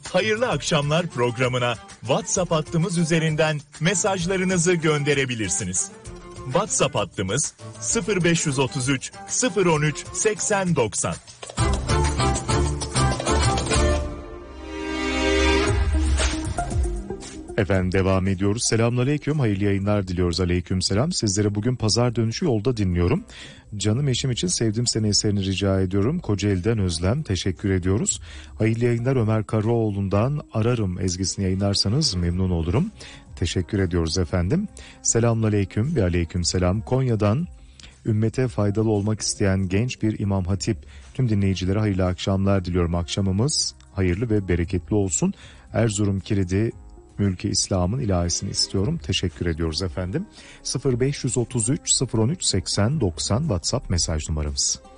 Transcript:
Hayırlı akşamlar programına WhatsApp hattımız üzerinden mesajlarınızı gönderebilirsiniz. WhatsApp hattımız 0533 013 8090. Efendim devam ediyoruz. Selamünaleyküm. Hayırlı yayınlar diliyoruz. Aleykümselam. Sizlere bugün pazar dönüşü yolda dinliyorum. Canım eşim için Sevdim Seni eserini rica ediyorum. Kocaeli'den Özlem. Teşekkür ediyoruz. Hayırlı yayınlar. Ömer Karaoğlu'ndan Ararım ezgisini yayınlarsanız memnun olurum. Teşekkür ediyoruz efendim. Selamünaleyküm ve aleykümselam. Konya'dan ümmete faydalı olmak isteyen genç bir İmam Hatip. Tüm dinleyicilere hayırlı akşamlar diliyorum. Akşamımız hayırlı ve bereketli olsun. Erzurum Kilidi Mülk-i İslam'ın ilahisini istiyorum. Teşekkür ediyoruz efendim. 0533 013 80 90 WhatsApp mesaj numaramız.